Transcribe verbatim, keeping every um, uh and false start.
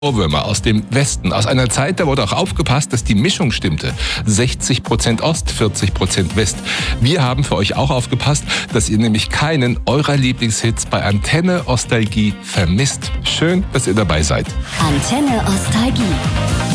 Ohrwürmer aus dem Westen, aus einer Zeit, da wurde auch aufgepasst, dass die Mischung stimmte. sechzig Prozent Ost, vierzig Prozent West. Wir haben für euch auch aufgepasst, dass ihr nämlich keinen eurer Lieblingshits bei Antenne Ostalgie vermisst. Schön, dass ihr dabei seid. Antenne Ostalgie.